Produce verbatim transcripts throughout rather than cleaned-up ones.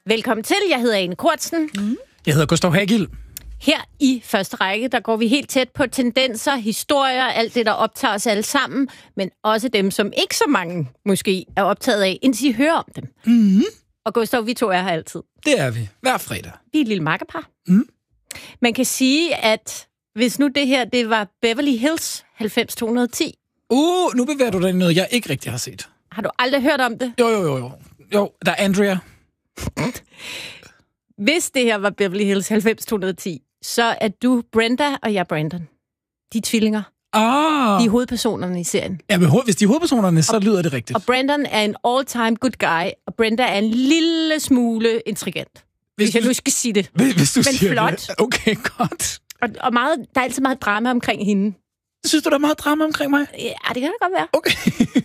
Velkommen til. Jeg hedder Ane Kortsen. Mm. Jeg hedder Gustav Hagil. Her i første række, der går vi helt tæt på tendenser, historier, alt det, der optager os alle sammen, men også dem, som ikke så mange måske er optaget af, indtil I hører om dem. Mm. Og Gustav, vi to er her altid. Det er vi. Hver fredag. Vi er et lille makkerpar. Mm. Man kan sige, at hvis nu det her, det var Beverly Hills halvfems to hundrede og ti. Uh, nu bevæger du dig i noget, jeg ikke rigtig har set. Har du aldrig hørt om det? Jo, jo, jo, jo. Jo, der er Andrea. Hvis det her var Beverly Hills halvfems to hundrede og ti, så er du Brenda, og jeg er Brandon. De er tvillinger. Ah. De er hovedpersonerne i serien. Ja, men hvis de er hovedpersonerne, så og, lyder det rigtigt. Og Brandon er en all-time good guy, og Brenda er en lille smule intrigant. Hvis, hvis jeg nu skal sige det. Hvis, hvis du men siger flot. Det. Okay, godt. Og, og meget, der er altid meget drama omkring hende. Synes du, der er meget drama omkring mig? Ja, det kan det godt være. Okay.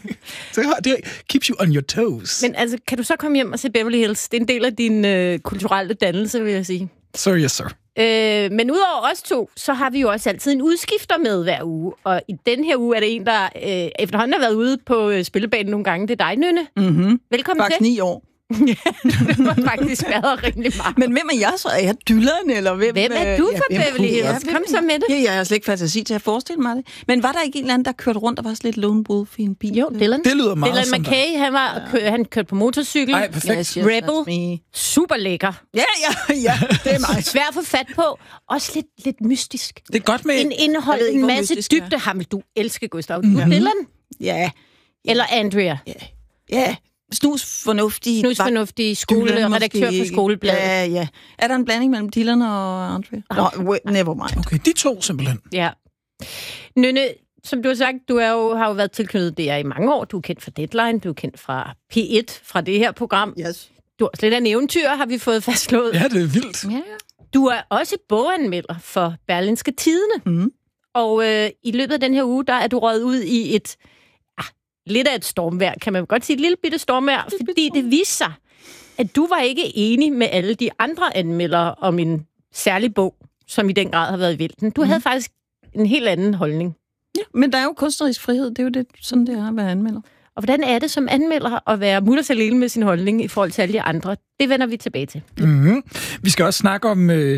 Så det keeps you on your toes. Men altså, kan du så komme hjem og se Beverly Hills? Det er en del af din øh, kulturelle dannelse, vil jeg sige. Sir, yes, sir. Øh, men udover os to, så har vi jo også altid en udskifter med hver uge. Og i den her uge er det en, der øh, efterhånden har været ude på øh, spillebanen nogle gange. Det er dig, Nynne. Mm-hmm. Velkommen Faktisk til. ni år. Ja, det har faktisk været rimelig meget. Men hvem er jeg så? Er jeg dylleren, eller hvem? Hvem er du for ja, Beverly Hills? Ja, kom så med det. Ja, jeg har slet ikke fantasi til at forestille mig det. Men var der ikke en eller anden, der kørte rundt og var sådan lidt lone wolf i en bil? Jo, Dylan. Det lyder meget Dylan McKay, han, var, ja. kø, han kørte på motorcykel. Ej, perfekt. Yes, yes, Rebel. Super lækker. Ja, ja, ja, det er mig. Svær at få fat på. Også lidt, lidt mystisk. Det er godt med... En indhold, en masse mystisk, dybde. Ja. Ham vil du elske, Gustav. Du mm-hmm. Dylan? Ja. Eller Andrea? Ja. Ja. Snus fornuftig. Snus fornuftig, skole og redaktør for Skolebladet. Ja, ja. Er der en blanding mellem Dylan og Andrea? Okay. No, never mind. Okay, de to simpelthen. Ja. Nynne, som du har sagt, du er jo, har jo været tilknyttet det her i mange år. Du er kendt fra Deadline, du er kendt fra P et, fra det her program. Yes. Du er også lidt af en eventyr, har vi fået fastslået. Ja, det er vildt. Ja, ja. Du er også boganmelder for Berlingske Tidende. Mm. Og øh, i løbet af den her uge, der er du røget ud i et ah, lidt af et stormvejr, kan man godt sige, et lille bitte stormvejr, fordi det viste sig, at du var ikke enig med alle de andre anmeldere om en særlig bog, som i den grad har været i vælten. Du mm. havde faktisk en helt anden holdning. Ja, men der er jo kunstnerisk frihed, det er jo det, sådan det er at være anmelder. Og hvordan er det som anmelder at være mutters alene med sin holdning i forhold til alle de andre? Det vender vi tilbage til. Mm-hmm. Vi skal også snakke om øh,